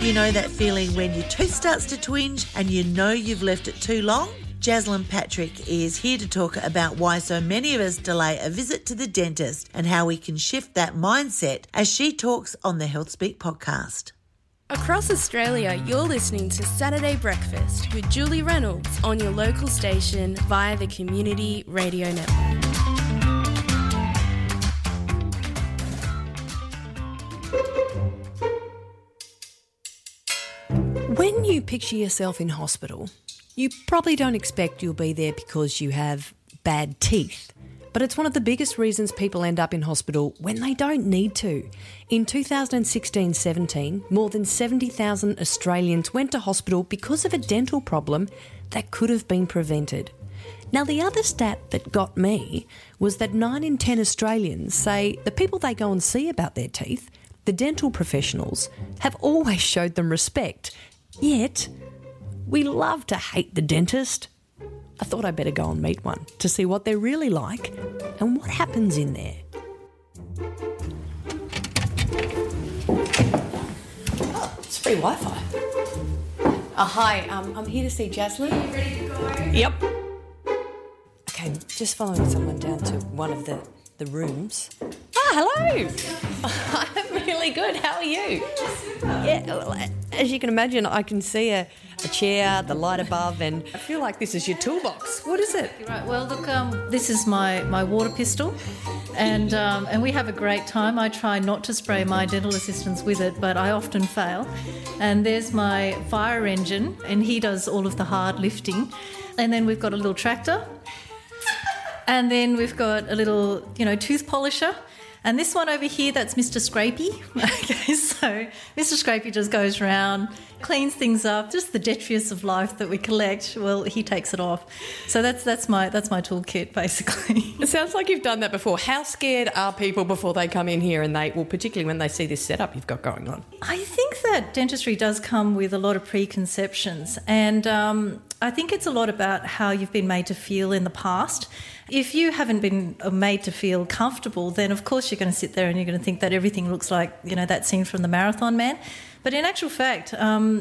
You know that feeling when your tooth starts to twinge and you know you've left it too long? Jaslyn Patrick is here to talk about why so many of us delay a visit to the dentist and how we can shift that mindset as she talks on the Health Speak podcast. Across Australia, you're listening to Saturday Breakfast with Julie Reynolds on your local station via the Community Radio Network. When you picture yourself in hospital, you probably don't expect you'll be there because you have bad teeth. But it's one of the biggest reasons people end up in hospital when they don't need to. In 2016-17, more than 70,000 Australians went to hospital because of a dental problem that could have been prevented. Now, the other stat that got me was that 9 in 10 Australians say the people they go and see about their teeth, the dental professionals, have always showed them respect. Yet, we love to hate the dentist. I thought I'd better go and meet one to see what they're really like and what happens in there. Oh, it's free Wi-Fi. Hi, I'm here to see Jaslyn. Are you ready to go? Yep. Okay, just following someone down to one of the rooms. Hello. I'm really good. How are you? Yeah, well, as you can imagine, I can see a chair, the light above, and I feel like this is your toolbox. What is it? Right. Well, look, this is my water pistol, and we have a great time. I try not to spray my dental assistants with it, but I often fail. And there's my fire engine, and he does all of the hard lifting. And then we've got a little tractor, and then we've got a little, tooth polisher. And this one over here, that's Mr. Scrapey. Okay, so Mr. Scrapey just goes around, cleans things up, just the detritus of life that we collect. Well, he takes it off. So that's my toolkit, basically. It sounds like you've done that before. How scared are people before they come in here and particularly when they see this setup you've got going on? I think that dentistry does come with a lot of preconceptions, and I think it's a lot about how you've been made to feel in the past. If you haven't been made to feel comfortable, then of course you're going to sit there and you're going to think that everything looks like, that scene from the Marathon Man. But in actual fact,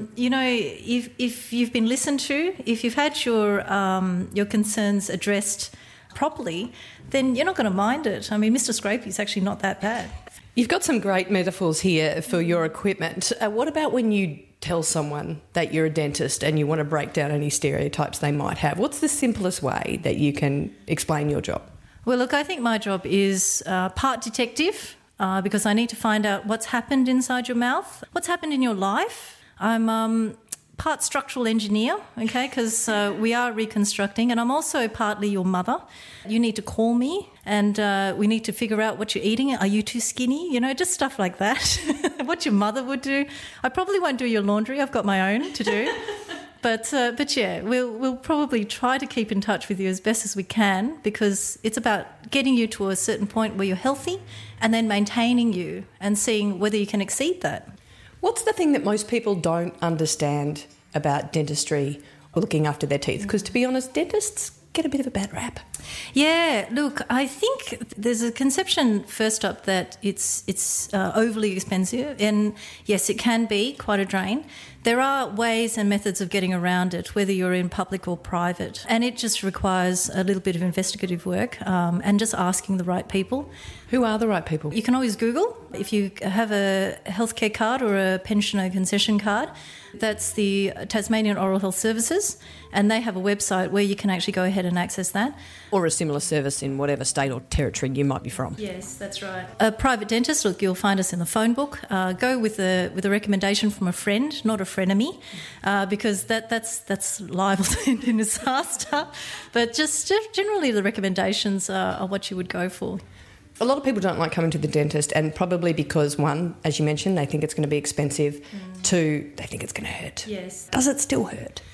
if you've been listened to, if you've had your concerns addressed properly, then you're not going to mind it. I mean, Mr. Scrapey's actually not that bad. You've got some great metaphors here for your equipment. What about when you tell someone that you're a dentist and you want to break down any stereotypes they might have? What's the simplest way that you can explain your job? Well, look, I think my job is part detective because I need to find out what's happened inside your mouth, what's happened in your life. I'm part structural engineer, okay, because we are reconstructing, and I'm also partly your mother. You need to call me, and we need to figure out what you're eating. Are you too skinny? Just stuff like that. What your mother would do. I probably won't do your laundry. I've got my own to do. But yeah, we'll probably try to keep in touch with you as best as we can, because it's about getting you to a certain point where you're healthy and then maintaining you and seeing whether you can exceed that. What's the thing that most people don't understand about dentistry or looking after their teeth? Because to be honest, dentists get a bit of a bad rap. Yeah, look, I think there's a conception first up that it's overly expensive, and yes, it can be quite a drain. There are ways and methods of getting around it, whether you're in public or private, and it just requires a little bit of investigative work and just asking the right people. Who are the right people? You can always Google. If you have a healthcare card or a pensioner concession card, that's the Tasmanian Oral Health Services, and they have a website where you can actually go ahead and access that. Or a similar service in whatever state or territory you might be from. Yes, that's right. A private dentist, look, you'll find us in the phone book. Go with a recommendation from a friend, not a frenemy, because that's liable to end in disaster. But just generally the recommendations are what you would go for. A lot of people don't like coming to the dentist, and probably because, one, as you mentioned, they think it's going to be expensive. Two, they think it's going to hurt. Yes. Does it still hurt?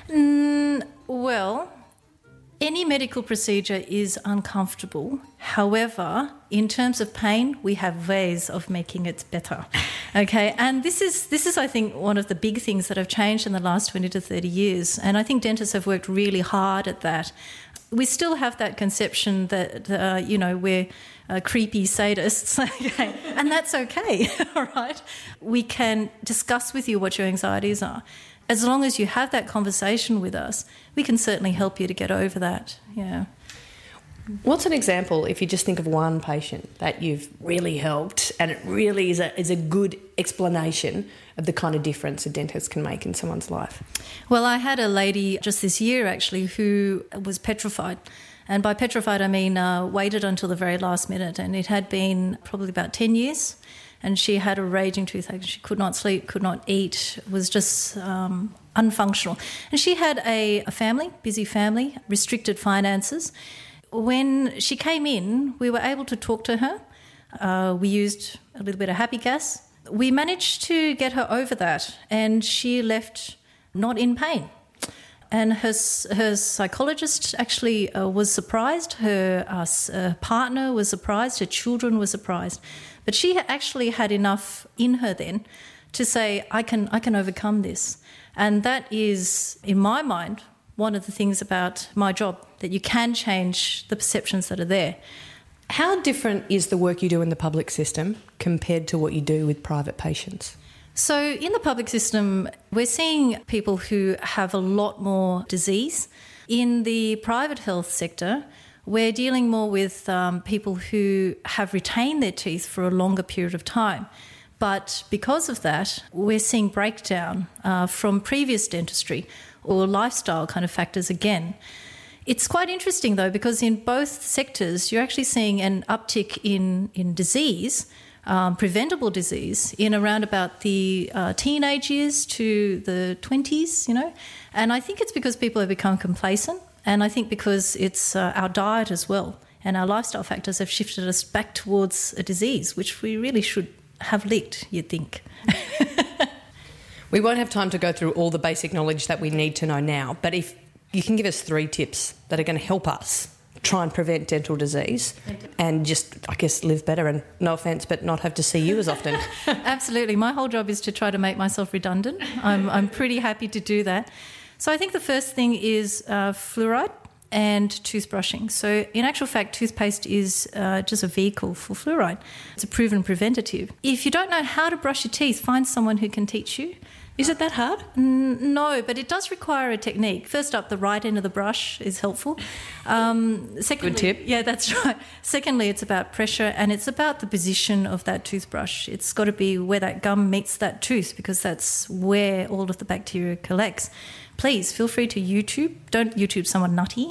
Well, any medical procedure is uncomfortable. However, in terms of pain, we have ways of making it better. Okay, and this is I think one of the big things that have changed in the last 20 to 30 years, and I think dentists have worked really hard at that. We still have that conception that creepy sadists, okay? And that's okay, all right? We can discuss with you what your anxieties are. As long as you have that conversation with us, we can certainly help you to get over that, yeah. What's an example, if you just think of one patient that you've really helped and it really is a good explanation of the kind of difference a dentist can make in someone's life? Well, I had a lady just this year actually who was petrified. And by petrified, I mean waited until the very last minute. And it had been probably about 10 years. And she had a raging toothache. She could not sleep, could not eat, was just unfunctional. And she had a family, busy family, restricted finances. When she came in, we were able to talk to her. We used a little bit of happy gas. We managed to get her over that, and she left not in pain. And her psychologist actually was surprised. Her partner was surprised. Her children were surprised. But she actually had enough in her then to say, I can overcome this. And that is, in my mind, one of the things about my job, that you can change the perceptions that are there. How different is the work you do in the public system compared to what you do with private patients? So in the public system, we're seeing people who have a lot more disease. In the private health sector, we're dealing more with people who have retained their teeth for a longer period of time. But because of that, we're seeing breakdown from previous dentistry or lifestyle kind of factors again. It's quite interesting, though, because in both sectors, you're actually seeing an uptick in disease, preventable disease, in around about the teenage years to the 20s, you know. And I think it's because people have become complacent, and I think because it's our diet as well, and our lifestyle factors have shifted us back towards a disease, which we really should have licked, you'd think. We won't have time to go through all the basic knowledge that we need to know now, but if you can give us 3 tips that are going to help us try and prevent dental disease and just, I guess, live better and, no offence, but not have to see you as often. Absolutely. My whole job is to try to make myself redundant. I'm pretty happy to do that. So I think the first thing is fluoride and toothbrushing. So in actual fact, toothpaste is just a vehicle for fluoride. It's a proven preventative. If you don't know how to brush your teeth, find someone who can teach you. Is it that hard? No, but it does require a technique. First up, the right end of the brush is helpful. Secondly, good tip. Yeah, that's right. Secondly, it's about pressure, and it's about the position of that toothbrush. It's got to be where that gum meets that tooth, because that's where all of the bacteria collects. Please feel free to YouTube. Don't YouTube someone nutty,